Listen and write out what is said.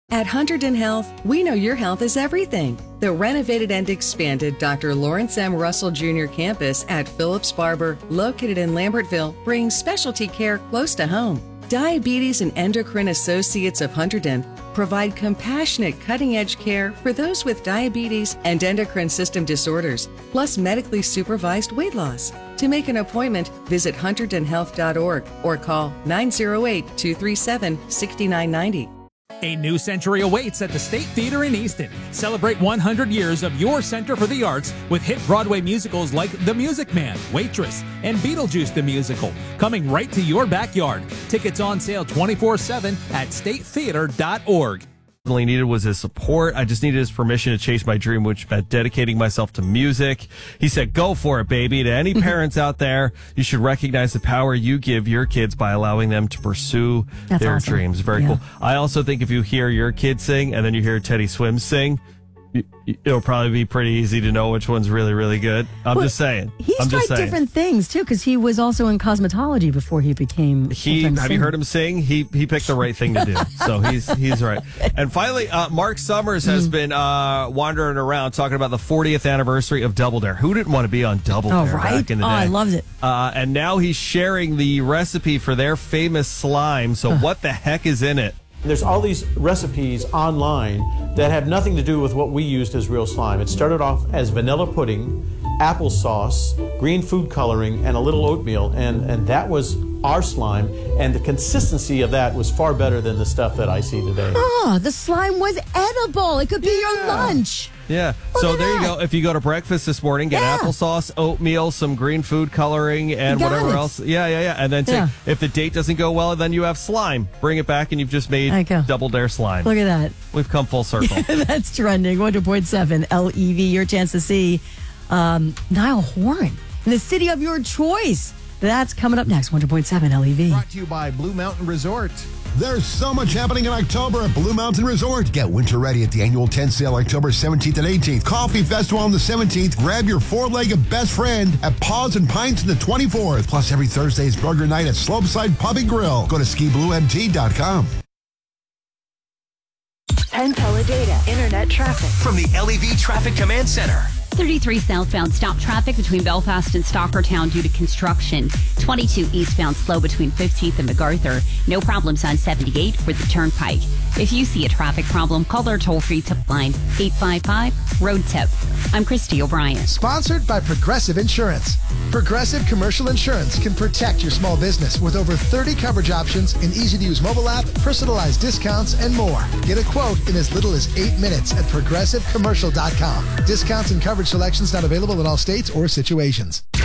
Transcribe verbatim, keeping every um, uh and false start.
At Hunterdon Health, we know your health is everything. The renovated and expanded Doctor Lawrence M. Russell Junior campus at Phillips Barber, located in Lambertville, brings specialty care close to home. Diabetes and Endocrine Associates of Hunterdon provide compassionate, cutting-edge care for those with diabetes and endocrine system disorders, plus medically supervised weight loss. To make an appointment, visit hunterdon health dot org or call nine oh eight, two three seven, six nine nine zero. A new century awaits at the State Theater in Easton. Celebrate one hundred years of your Center for the Arts with hit Broadway musicals like The Music Man, Waitress, and Beetlejuice the Musical, coming right to your backyard. Tickets on sale twenty-four seven at state theater dot org. All I needed was his support. I just needed his permission to chase my dream, which meant dedicating myself to music. He said, go for it, baby. To any parents out there, you should recognize the power you give your kids by allowing them to pursue That's their awesome. dreams. Very Yeah. cool. I also think if you hear your kid sing and then you hear Teddy Swims sing, it'll probably be pretty easy to know which one's really, really good. I'm Well, just saying. He's I'm tried just saying. different things, too, because he was also in cosmetology before he became... He full-time have you singer. heard him sing? He he picked the right thing to do. So he's he's right. And finally, uh, Mark Summers has been uh, wandering around talking about the fortieth anniversary of Double Dare. Who didn't want to be on Double Oh, Dare right? back in the Oh, day? I loved it. Uh, and now he's sharing the recipe for their famous slime. So what the heck is in it? There's all these recipes online that have nothing to do with what we used as real slime. It started off as vanilla pudding, applesauce, green food coloring, and a little oatmeal, and, and that was our slime, and the consistency of that was far better than the stuff that I see today. Oh, the slime was edible. It could be your lunch. Yeah. Look so at there you that. go. If you go to breakfast this morning, get Yeah. applesauce, oatmeal, some green food coloring, and You got whatever it. else. Yeah, yeah, yeah. And then take, Yeah. if the date doesn't go well, then you have slime. Bring it back, and you've just made There you go. Double Dare slime. Look at that. We've come full circle. That's trending. one hundred point seven L E V, your chance to see um, Niall Horan in the city of your choice. That's coming up next. one hundred point seven L E V. Brought to you by Blue Mountain Resort. There's so much happening in October at Blue Mountain Resort. Get winter ready at the annual tent sale October seventeenth and eighteenth. Coffee Festival on the seventeenth. Grab your four-legged best friend at Paws and Pints on the twenty-fourth. Plus, every Thursday is burger night at Slopeside Pub and Grill. Go to ski blue m t dot com. Penn Teledata Internet traffic from the L E V Traffic Command Center. thirty-three southbound stop traffic between Belfast and Stockertown due to construction. twenty-two eastbound slow between fifteenth and MacArthur. No problems on seventy-eight for the Turnpike. If you see a traffic problem, call our toll-free tip line eight five five, road tip. I'm Christy O'Brien. Sponsored by Progressive Insurance. Progressive Commercial Insurance can protect your small business with over thirty coverage options, an easy-to-use mobile app, personalized discounts, and more. Get a quote in as little as eight minutes at progressive commercial dot com. Discounts and coverage selections not available in all states or situations.